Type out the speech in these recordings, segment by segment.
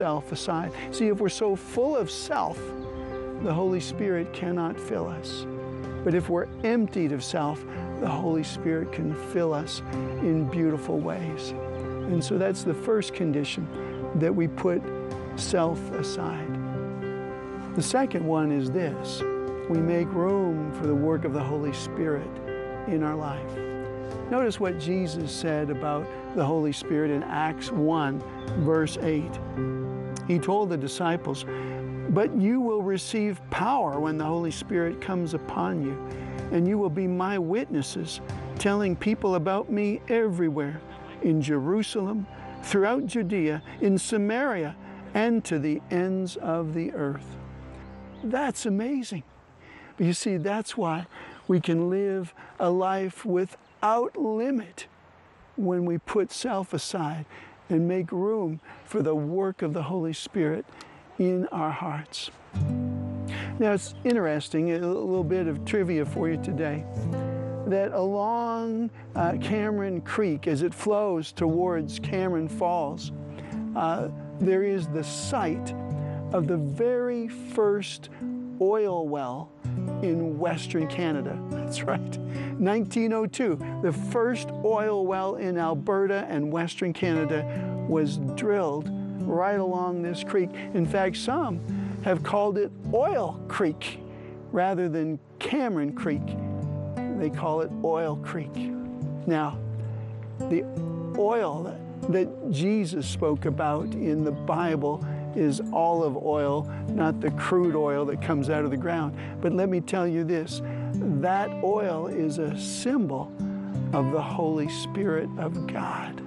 self aside. See, if we're so full of self, the Holy Spirit cannot fill us. But if we're emptied of self, the Holy Spirit can fill us in beautiful ways. And so that's the first condition, that we put self aside. The second one is this: we make room for the work of the Holy Spirit in our life. Notice what Jesus said about the Holy Spirit in Acts 1, verse 8. He told the disciples, "But you will receive power when the Holy Spirit comes upon you, and you will be my witnesses, telling people about me everywhere, in Jerusalem, throughout Judea, in Samaria, and to the ends of the earth." That's amazing. But you see, that's why we can live a life without limit when we put self aside and make room for the work of the Holy Spirit in our hearts. Now, it's interesting, a little bit of trivia for you today, that along Cameron Creek, as it flows towards Cameron Falls, there is the site of the very first oil well in Western Canada. That's right, 1902. The first oil well in Alberta and Western Canada was drilled right along this creek. In fact, some have called it Oil Creek rather than Cameron Creek. They call it Oil Creek. Now, the oil that Jesus spoke about in the Bible is olive oil, not the crude oil that comes out of the ground. But let me tell you this, that oil is a symbol of the Holy Spirit of God.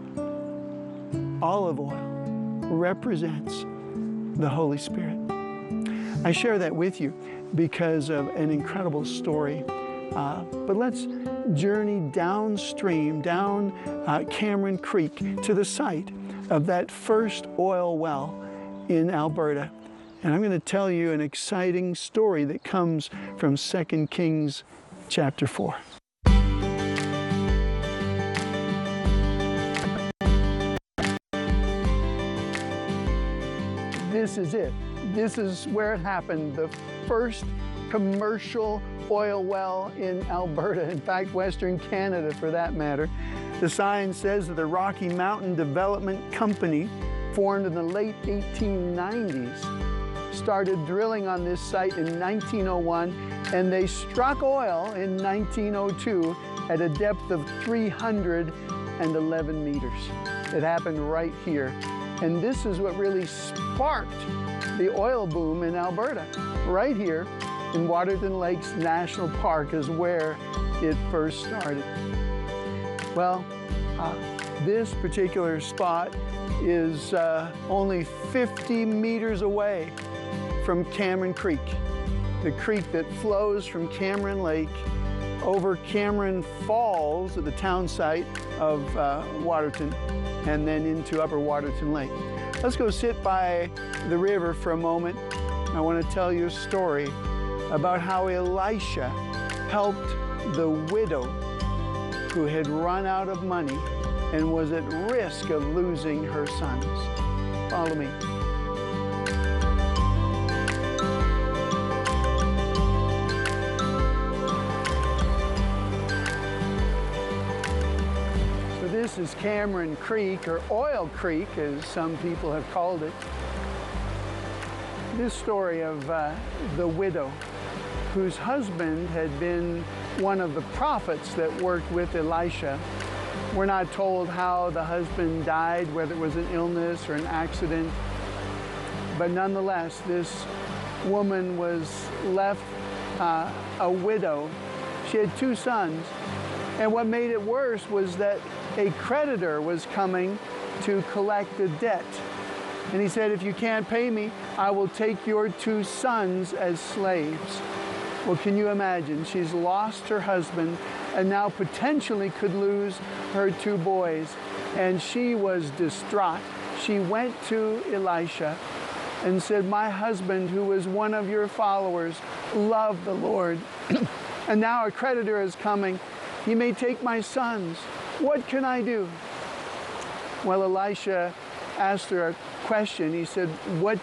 Olive oil represents the Holy Spirit. I share that with you because of an incredible story. But let's journey downstream, down Cameron Creek to the site of that first oil well in Alberta. And I'm going to tell you an exciting story that comes from 2 Kings chapter 4. This is it. This is where it happened. The first commercial oil well in Alberta, in fact, Western Canada for that matter. The sign says that the Rocky Mountain Development Company, formed in the late 1890s, started drilling on this site in 1901, and they struck oil in 1902 at a depth of 311 meters. It happened right here. And this is what really sparked the oil boom in Alberta. Right here in Waterton Lakes National Park is where it first started. Well, this particular spot is only 50 meters away from Cameron Creek, the creek that flows from Cameron Lake over Cameron Falls at the town site of Waterton, and then into Upper Waterton Lake. Let's go sit by the river for a moment. I want to tell you a story about how Elisha helped the widow who had run out of money and was at risk of losing her sons. Follow me. So this is Cameron Creek, or Oil Creek, as some people have called it. This story of the widow whose husband had been one of the prophets that worked with Elisha. We're not told how the husband died, whether it was an illness or an accident. But nonetheless, this woman was left a widow. She had 2 sons. And what made it worse was that a creditor was coming to collect the debt. And he said, if you can't pay me, I will take your 2 sons as slaves. Well, can you imagine? She's lost her husband and now potentially could lose her 2 boys. And she was distraught. She went to Elisha and said, my husband, who was one of your followers, loved the Lord. And now a creditor is coming. He may take my sons. What can I do? Well, Elisha asked her a question. He said, what